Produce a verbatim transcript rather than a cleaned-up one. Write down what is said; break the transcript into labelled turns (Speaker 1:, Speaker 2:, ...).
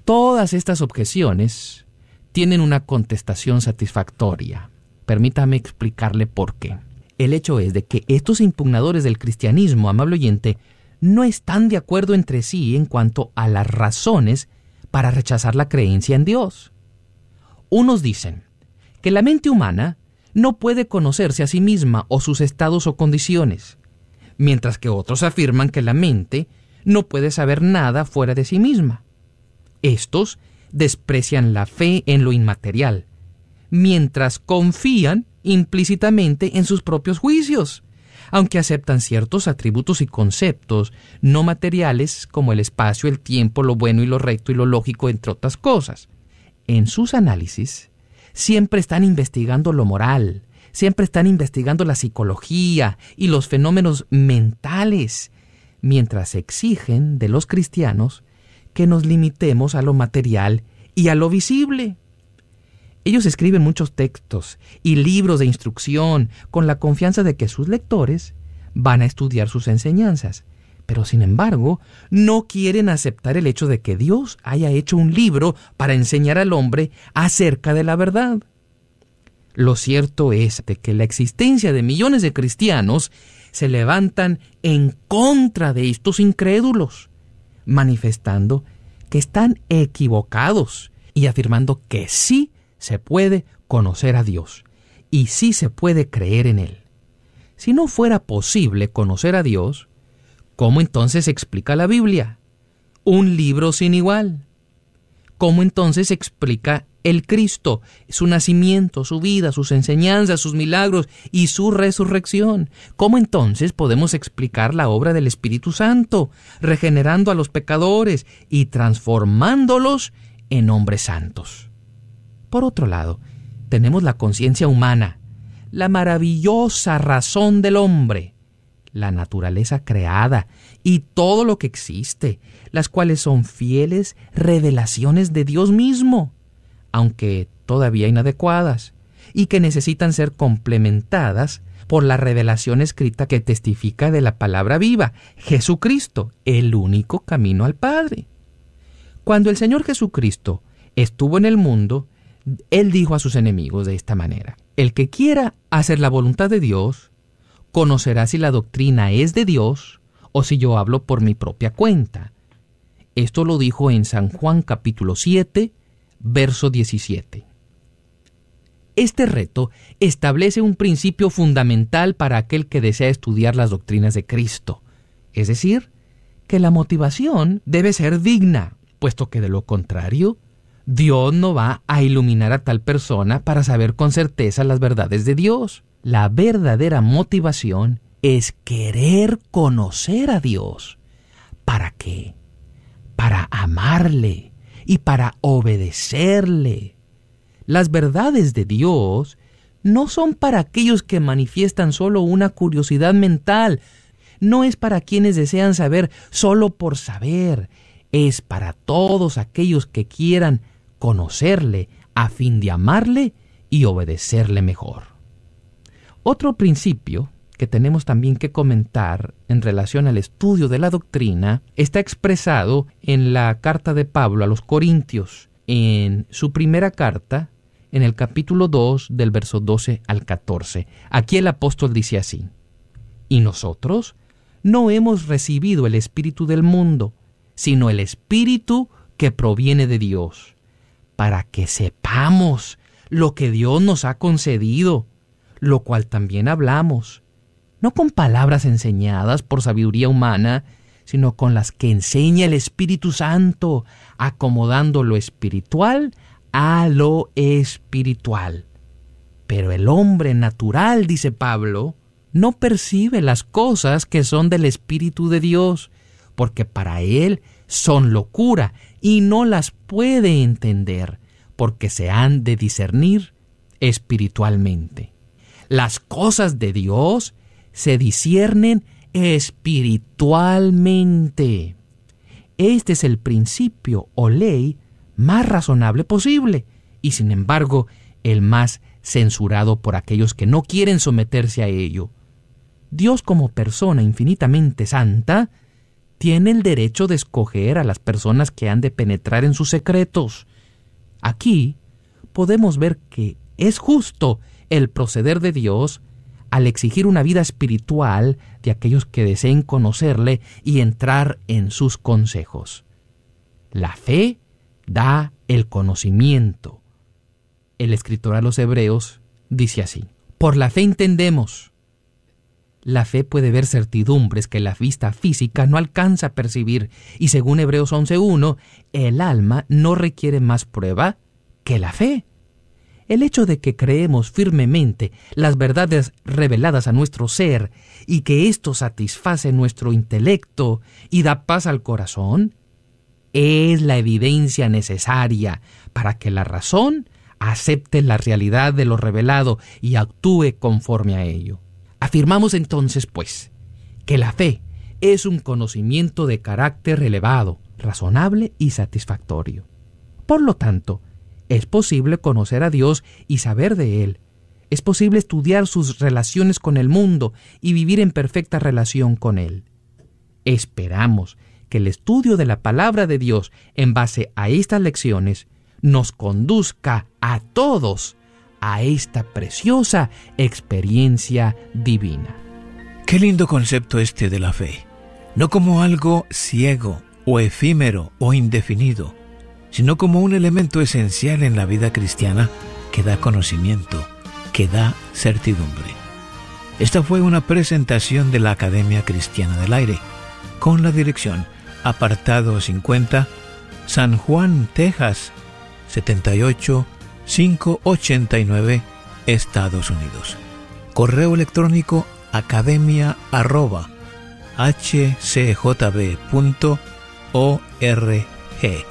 Speaker 1: Todas estas objeciones tienen una contestación satisfactoria. Permítame explicarle por qué. El hecho es de que estos impugnadores del cristianismo, amable oyente, no están de acuerdo entre sí en cuanto a las razones para rechazar la creencia en Dios. Unos dicen que la mente humana no puede conocerse a sí misma o sus estados o condiciones, mientras que otros afirman que la mente no puede saber nada fuera de sí misma. Estos desprecian la fe en lo inmaterial, mientras confían implícitamente en sus propios juicios, aunque aceptan ciertos atributos y conceptos no materiales como el espacio, el tiempo, lo bueno y lo recto y lo lógico, entre otras cosas. En sus análisis, siempre están investigando lo moral, siempre están investigando la psicología y los fenómenos mentales, mientras exigen de los cristianos que nos limitemos a lo material y a lo visible. Ellos escriben muchos textos y libros de instrucción con la confianza de que sus lectores van a estudiar sus enseñanzas, pero sin embargo no quieren aceptar el hecho de que Dios haya hecho un libro para enseñar al hombre acerca de la verdad. Lo cierto es de que la existencia de millones de cristianos se levantan en contra de estos incrédulos, manifestando que están equivocados y afirmando que sí se puede conocer a Dios y sí se puede creer en Él. Si no fuera posible conocer a Dios, ¿cómo entonces explica la Biblia? Un libro sin igual. ¿Cómo entonces explica el Cristo, su nacimiento, su vida, sus enseñanzas, sus milagros y su resurrección? ¿Cómo entonces podemos explicar la obra del Espíritu Santo, regenerando a los pecadores y transformándolos en hombres santos? Por otro lado, tenemos la conciencia humana, la maravillosa razón del hombre, la naturaleza creada y todo lo que existe, las cuales son fieles revelaciones de Dios mismo, aunque todavía inadecuadas, y que necesitan ser complementadas por la revelación escrita que testifica de la palabra viva, Jesucristo, el único camino al Padre. Cuando el Señor Jesucristo estuvo en el mundo, Él dijo a sus enemigos de esta manera: el que quiera hacer la voluntad de Dios, conocerá si la doctrina es de Dios o si yo hablo por mi propia cuenta. Esto lo dijo en San Juan capítulo siete, verso diecisiete. Este reto establece un principio fundamental para aquel que desea estudiar las doctrinas de Cristo, es decir, que la motivación debe ser digna, puesto que de lo contrario, Dios no va a iluminar a tal persona para saber con certeza las verdades de Dios. La verdadera motivación es querer conocer a Dios. ¿Para qué? Para amarle y para obedecerle. Las verdades de Dios no son para aquellos que manifiestan solo una curiosidad mental. No es para quienes desean saber solo por saber. Es para todos aquellos que quieran conocerle a fin de amarle y obedecerle mejor. Otro principio que tenemos también que comentar en relación al estudio de la doctrina está expresado en la carta de Pablo a los Corintios, en su primera carta, en el capítulo dos, del verso doce al catorce. Aquí el apóstol dice así: y nosotros no hemos recibido el espíritu del mundo, sino el espíritu que proviene de Dios, para que sepamos lo que Dios nos ha concedido, lo cual también hablamos, no con palabras enseñadas por sabiduría humana, sino con las que enseña el Espíritu Santo, acomodando lo espiritual a lo espiritual. Pero el hombre natural, dice Pablo, no percibe las cosas que son del Espíritu de Dios, porque para él son locura y no las puede entender, porque se han de discernir espiritualmente. Las cosas de Dios se disciernen espiritualmente. Este es el principio o ley más razonable posible y, sin embargo, el más censurado por aquellos que no quieren someterse a ello. Dios, como persona infinitamente santa, tiene el derecho de escoger a las personas que han de penetrar en sus secretos. Aquí podemos ver que es justo el proceder de Dios al exigir una vida espiritual de aquellos que deseen conocerle y entrar en sus consejos. La fe da el conocimiento. El escritor a los Hebreos dice así: por la fe entendemos. La fe puede ver certidumbres que la vista física no alcanza a percibir, y según Hebreos once uno, el alma no requiere más prueba que la fe. El hecho de que creemos firmemente las verdades reveladas a nuestro ser y que esto satisface nuestro intelecto y da paz al corazón es la evidencia necesaria para que la razón acepte la realidad de lo revelado y actúe conforme a ello. Afirmamos entonces, pues, que la fe es un conocimiento de carácter elevado, razonable y satisfactorio. Por lo tanto, es posible conocer a Dios y saber de Él. Es posible estudiar sus relaciones con el mundo y vivir en perfecta relación con Él. Esperamos que el estudio de la palabra de Dios en base a estas lecciones nos conduzca a todos a esta preciosa experiencia divina.
Speaker 2: Qué lindo concepto este de la fe. No como algo ciego o efímero o indefinido, sino como un elemento esencial en la vida cristiana que da conocimiento, que da certidumbre. Esta fue una presentación de la Academia Cristiana del Aire, con la dirección Apartado cincuenta, San Juan, Texas, setenta y ocho mil quinientos ochenta y nueve, Estados Unidos. Correo electrónico academia arroba h c j b punto org.